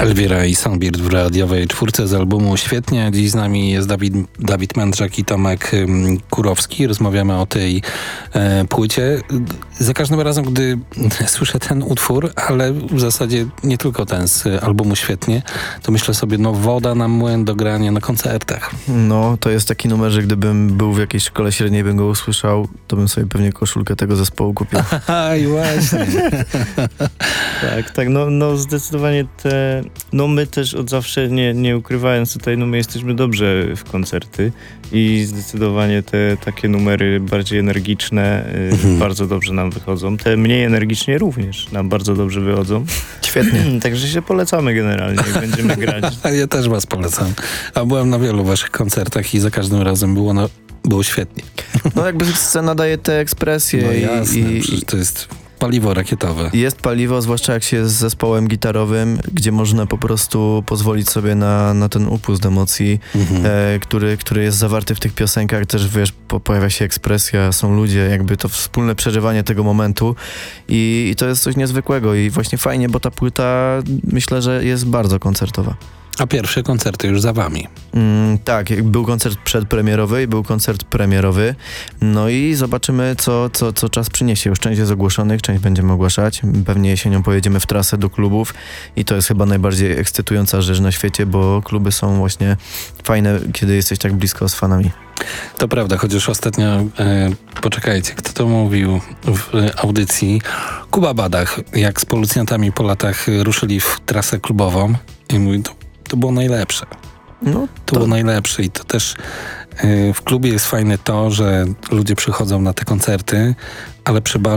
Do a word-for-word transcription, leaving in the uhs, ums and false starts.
Elvira i Sunbeard w radiowej czwórce z albumu Świetnie. Dziś z nami jest Dawid, Dawid Mędrzak i Tomek um, Kurowski. Rozmawiamy o tej e, płycie. Za każdym razem, gdy słyszę ten utwór, ale w zasadzie nie tylko ten z albumu Świetnie, to myślę sobie, no woda na młyn do grania na koncertach. No, to jest taki numer, że gdybym był w jakiejś szkole średniej, bym go usłyszał, to bym sobie pewnie koszulkę tego zespołu kupił. Aj, właśnie. Tak, tak, no, no zdecydowanie te, no my też od zawsze, nie, nie ukrywając tutaj, no my jesteśmy dobrze w koncerty i zdecydowanie te takie numery bardziej energiczne y, mhm. bardzo dobrze nam wychodzą. Te mniej energicznie również nam bardzo dobrze wychodzą. Świetnie. Także się polecamy generalnie, jak będziemy grać. Ja też was polecam. A byłem na wielu waszych koncertach i za każdym razem było, no, było świetnie. No jakby scena daje te ekspresje. No i, jasne, i, przecież to jest paliwo rakietowe. Jest paliwo, zwłaszcza jak się jest z zespołem gitarowym, gdzie można po prostu pozwolić sobie na, na ten upust emocji, mhm. e, który, który jest zawarty w tych piosenkach. Też wiesz, po, pojawia się ekspresja, są ludzie, jakby to wspólne przeżywanie tego momentu i, i to jest coś niezwykłego i właśnie fajnie, bo ta płyta myślę, że jest bardzo koncertowa. A pierwsze koncerty już za wami. Mm, tak, był koncert przedpremierowy i był koncert premierowy. No i zobaczymy, co, co, co czas przyniesie. Już część jest ogłoszonych, część będziemy ogłaszać. Pewnie jesienią pojedziemy w trasę do klubów i to jest chyba najbardziej ekscytująca rzecz na świecie, bo kluby są właśnie fajne, kiedy jesteś tak blisko z fanami. To prawda, chociaż ostatnio, e, poczekajcie, kto to mówił w e, audycji? Kuba Badach, jak z policjantami po latach ruszyli w trasę klubową i mówi, to To było najlepsze. No, to... to było najlepsze i to też y, w klubie jest fajne to, że ludzie przychodzą na te koncerty, ale przy